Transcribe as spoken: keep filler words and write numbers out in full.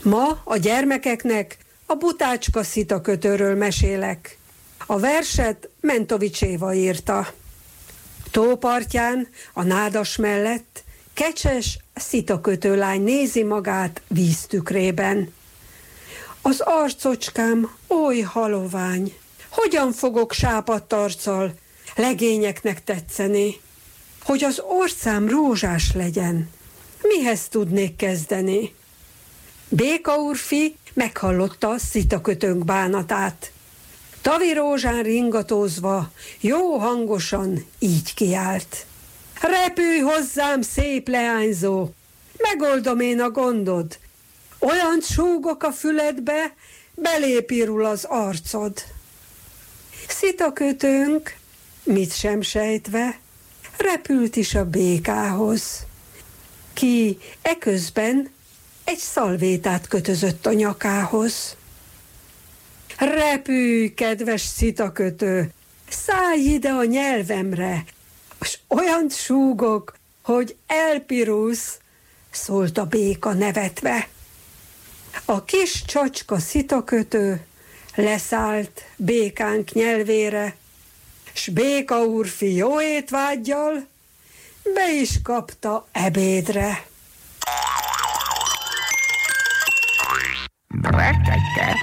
Ma a gyermekeknek a Butácska szitakötőről mesélek. A verset Mentovics Éva írta. Tópartján, a nádas mellett kecses szitakötőlány nézi magát víztükrében. Az arcocskám oly halovány, hogyan fogok sápadt arccal legényeknek tetszeni, hogy az orcám rózsás legyen, mihez tudnék kezdeni? Béka úrfi meghallotta a szitakötőnk bánatát. Tavi rózsán ringatózva, jó hangosan így kiált. Repülj hozzám, szép leányzó, megoldom én a gondod. Olyan súgok a füledbe, belépirul az arcod. Szitakötőnk, mit sem sejtve, repült is a békához. Ki eközben egy szalvétát kötözött a nyakához. Repülj, kedves szitakötő, szállj ide a nyelvemre, s olyan súgok, hogy elpirulsz, szólt a béka nevetve. A kis csacska szitakötő leszállt békánk nyelvére, s béka úrfi jó étvággyal be is kapta ebédre. Brekeke,